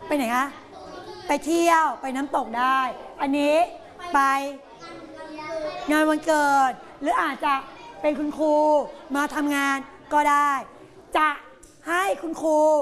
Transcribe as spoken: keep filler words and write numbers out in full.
ไปไหนคะไปเที่ยวไปน้ำตกได้อันนี้ไปงานวันเกิดหรืออาจจะเป็นคุณครูมาทำงานก็ได้จะให้คุณครู